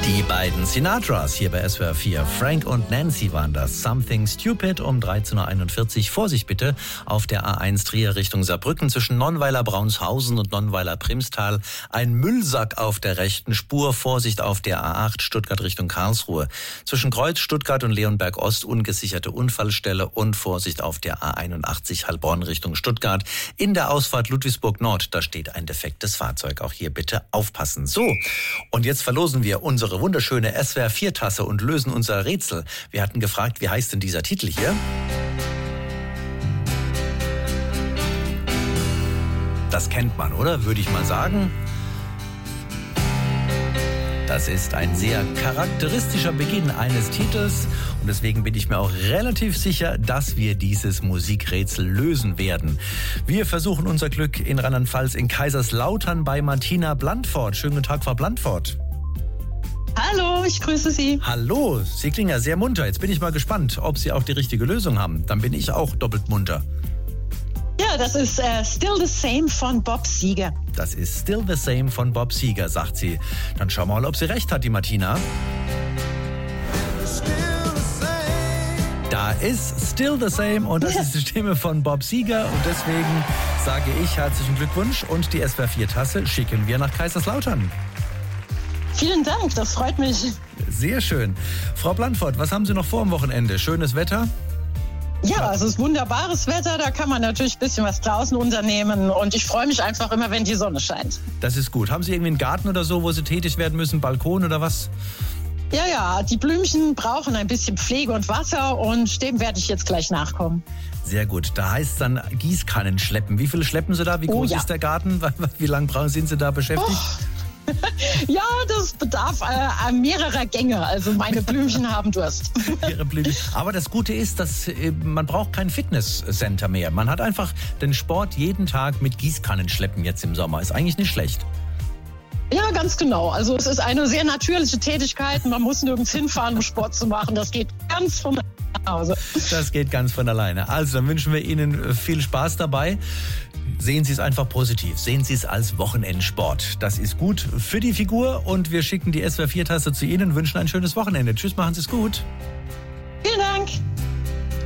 Die beiden Sinatras hier bei SWR 4. Frank und Nancy waren das. Something Stupid um 13.41 Uhr. Vorsicht bitte auf der A1 Trier Richtung Saarbrücken zwischen Nonnweiler-Braunshausen und Nonnweiler-Primstal. Ein Müllsack auf der rechten Spur. Vorsicht auf der A8 Stuttgart Richtung Karlsruhe. Zwischen Kreuz, Stuttgart und Leonberg Ost ungesicherte Unfallstelle und Vorsicht auf der A81 Heilbronn Richtung Stuttgart. In der Ausfahrt Ludwigsburg Nord, da steht ein defektes Fahrzeug. Auch hier bitte aufpassen. So, und jetzt verlosen wir unsere wunderschöne SWR 4 Tasse und lösen unser Rätsel. Wir hatten gefragt, wie heißt denn dieser Titel hier? Das kennt man, oder? Würde ich mal sagen. Das ist ein sehr charakteristischer Beginn eines Titels und deswegen bin ich mir auch relativ sicher, dass wir dieses Musikrätsel lösen werden. Wir versuchen unser Glück in Rheinland-Pfalz in Kaiserslautern bei Martina Blandfort. Schönen guten Tag, Frau Blandfort. Hallo, ich grüße Sie. Hallo, Sie klingen ja sehr munter. Jetzt bin ich mal gespannt, ob Sie auch die richtige Lösung haben. Dann bin ich auch doppelt munter. Ja, das ist Still the Same von Bob Seger. Das ist Still the Same von Bob Seger, sagt sie. Dann schauen wir mal, ob sie recht hat, die Martina. Da ist Still the Same und das ist die Stimme von Bob Seger. Und deswegen sage ich herzlichen Glückwunsch und die SWR 4 Tasse schicken wir nach Kaiserslautern. Vielen Dank, das freut mich. Sehr schön. Frau Blandfort, was haben Sie noch vor am Wochenende? Schönes Wetter? Ja, es ist wunderbares Wetter, da kann man natürlich ein bisschen was draußen unternehmen und ich freue mich einfach immer, wenn die Sonne scheint. Das ist gut. Haben Sie irgendwie einen Garten oder so, wo Sie tätig werden müssen, Balkon oder was? Ja, die Blümchen brauchen ein bisschen Pflege und Wasser und dem werde ich jetzt gleich nachkommen. Sehr gut. Da heißt es dann Gießkannen schleppen. Wie viele schleppen Sie da? Wie groß ist der Garten? Wie lange sind Sie da beschäftigt? Ja, das bedarf mehrerer Gänge. Also meine Blümchen haben Durst. Ihre Blümchen. Aber das Gute ist, dass man braucht kein Fitnesscenter mehr. Man hat einfach den Sport jeden Tag mit Gießkannen schleppen jetzt im Sommer. Ist eigentlich nicht schlecht. Ja, ganz genau. Also es ist eine sehr natürliche Tätigkeit. Man muss nirgends hinfahren, um Sport zu machen. Das geht ganz von Hause. Das geht ganz von alleine. Also dann wünschen wir Ihnen viel Spaß dabei. Sehen Sie es einfach positiv. Sehen Sie es als Wochenendsport. Das ist gut für die Figur und wir schicken die SWR 4 Tasse zu Ihnen, wünschen ein schönes Wochenende. Tschüss, machen Sie es gut.